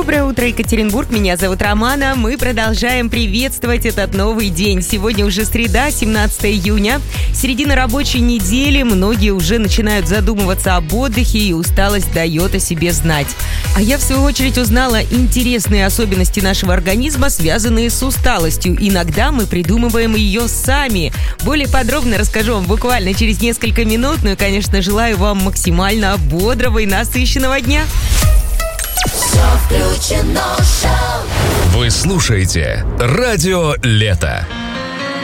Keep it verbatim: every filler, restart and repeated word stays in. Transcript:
Доброе утро, Екатеринбург. Меня зовут Романа. Мы продолжаем приветствовать этот новый день. Сегодня уже среда, семнадцатое июня. Середина рабочей недели. Многие уже начинают задумываться об отдыхе, и усталость дает о себе знать. А я, в свою очередь, узнала интересные особенности нашего организма, связанные с усталостью. Иногда мы придумываем ее сами. Более подробно расскажу вам буквально через несколько минут. Ну и, конечно, желаю вам максимально бодрого и насыщенного дня. Все включено, шоу. Вы слушаете «Радио Лето».